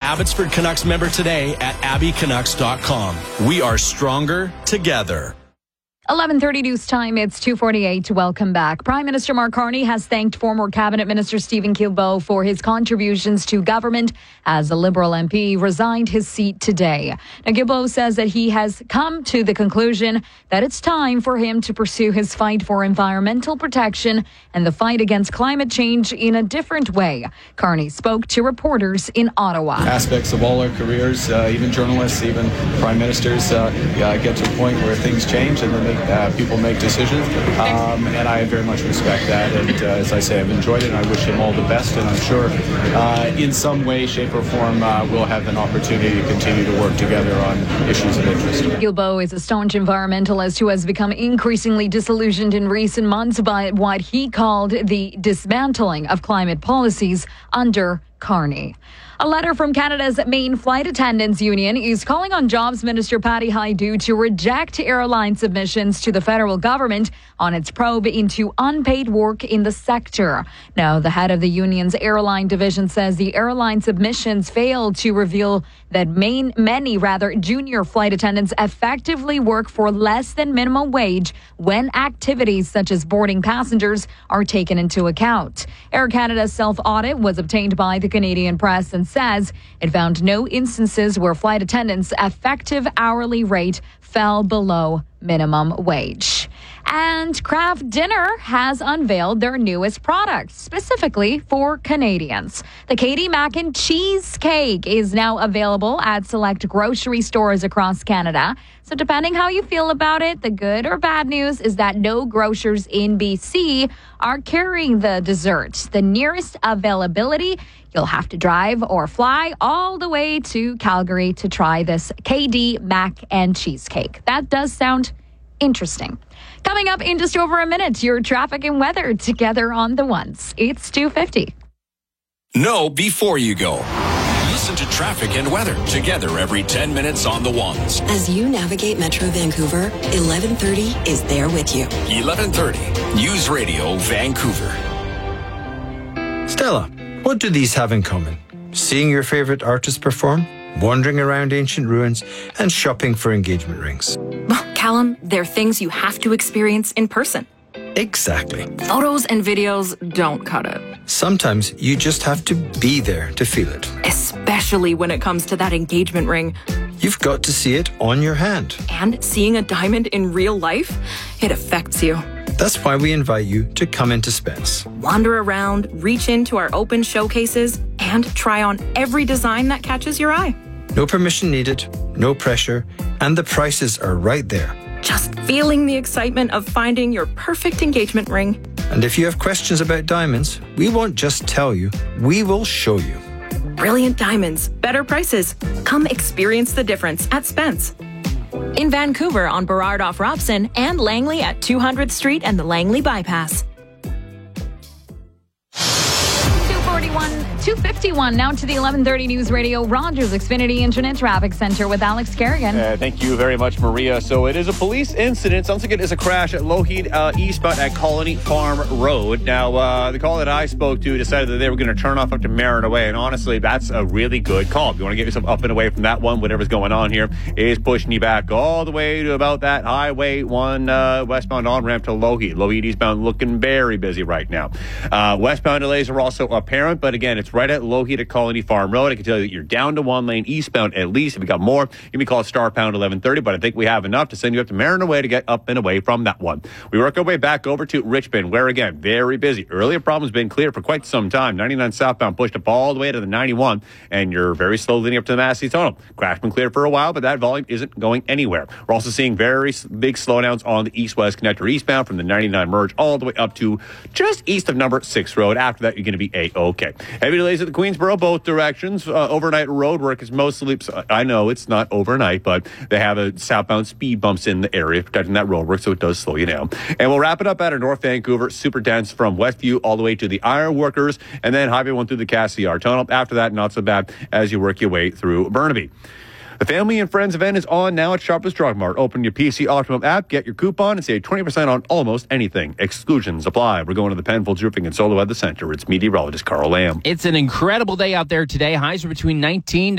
Abbotsford Canucks member today at abbycanucks.com. We are stronger together. 11:30 news time. It's 2:48. Welcome back. Prime Minister Mark Carney has thanked former Cabinet Minister Stephen Guilbeault for his contributions to government as a Liberal MP resigned his seat today. Now, Guilbeault says that he has come to the conclusion that it's time for him to pursue his fight for environmental protection and the fight against climate change in a different way. Carney spoke to reporters in Ottawa. Aspects of all our careers, even journalists, even prime ministers, get to a point where things change and then people make decisions, and I very much respect that, and as I say, I've enjoyed it and I wish him all the best, and I'm sure in some way, shape or form we'll have an opportunity to continue to work together on issues of interest. Guilbeault is a staunch environmentalist who has become increasingly disillusioned in recent months by what he called the dismantling of climate policies under Carney. A letter from Canada's main flight attendants union is calling on Jobs Minister Patty Hajdu to reject airline submissions to the federal government on its probe into unpaid work in the sector. Now, the head of the union's airline division says the airline submissions failed to reveal that many junior flight attendants effectively work for less than minimum wage when activities such as boarding passengers are taken into account. Air Canada's self-audit was obtained by the Canadian Press and says it found no instances where flight attendants' effective hourly rate fell below minimum wage. And Kraft Dinner has unveiled their newest product, specifically for Canadians. The Katie Mac and Cheese Cake is now available at select grocery stores across Canada. So depending how you feel about it, the good or bad news is that no grocers in BC are carrying the dessert. The nearest availability, you'll have to drive or fly all the way to Calgary to try this KD Mac and Cheesecake. That does sound interesting. Coming up in just over a minute, your traffic and weather together on the ones. It's 2:50. Know before you go. Listen to traffic and weather together every 10 minutes on the ones. As you navigate Metro Vancouver, 1130 is there with you. 1130 News Radio Vancouver. Stella, what do these have in common? Seeing your favorite artist perform, wandering around ancient ruins, and shopping for engagement rings. Well, Callum, they're things you have to experience in person. Exactly. Photos and videos don't cut it. Sometimes you just have to be there to feel it. Especially when it comes to that engagement ring. You've got to see it on your hand. And seeing a diamond in real life, it affects you. That's why we invite you to come into Spence. Wander around, reach into our open showcases, and try on every design that catches your eye. No permission needed, no pressure, and the prices are right there. Just feeling the excitement of finding your perfect engagement ring. And if you have questions about diamonds, we won't just tell you, we will show you. Brilliant diamonds, better prices. Come experience the difference at Spence. In Vancouver on Burrard off Robson and Langley at 200th Street and the Langley Bypass. 2:51 now to the 1130 News Radio Rogers Xfinity Internet Traffic Center with Alex Kerrigan. Thank you very much, Maria. So it is a police incident. Sounds like it is a crash at Lougheed eastbound at Colony Farm Road. Now, the call that I spoke to decided that they were going to turn off up to Marin Away, and honestly, that's a really good call. If you want to get yourself up and away from that one, whatever's going on here is pushing you back all the way to about that Highway 1 westbound on-ramp to Lougheed. Lougheed eastbound looking very busy right now. Westbound delays are also apparent, but again, it's right at Lougheed at Colony Farm Road. I can tell you that you're down to one lane eastbound at least. If you got more, you can call star pound 1130, but I think we have enough to send you up to Marin Away to get up and away from that one. We work our way back over to Richmond, where again, very busy. Earlier problem's been clear for quite some time. 99 southbound pushed up all the way to the 91, and you're very slow leading up to the Massey Tunnel. Crash been cleared for a while, but that volume isn't going anywhere. We're also seeing very big slowdowns on the east-west connector eastbound from the 99 merge all the way up to just east of number 6 Road. After that, you're going to be A-OK. Heavy delays at the Queensboro, both directions. Overnight road work is mostly, I know it's not overnight, but they have a southbound speed bumps in the area protecting that road work, so it does slow you down. And we'll wrap it up at our North Vancouver, super dense from Westview all the way to the Iron Workers, and then Highway 1 through the Cassiar Tunnel. After that, not so bad as you work your way through Burnaby. The Family and Friends event is on now at Shoppers Drug Mart. Open your PC Optimum app, get your coupon, and save 20% on almost anything. Exclusions apply. We're going to the Penfolds Roofing and Solar Weather Center. It's meteorologist Carl Lamb. It's an incredible day out there today. Highs are between 19